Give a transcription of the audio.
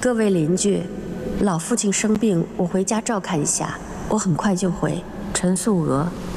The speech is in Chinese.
各位邻居，老父亲生病，我回家照看一下，我很快就回。陈素娥。